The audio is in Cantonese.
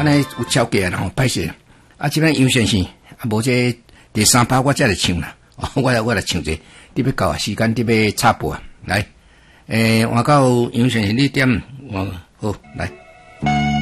安尼有超过啊，吼，歹势。啊，即摆杨先生啊，无这第3趴我才来唱啦。我来唱者，你要到啊时间，你要插播啊，来，换到杨先生，你点，好来。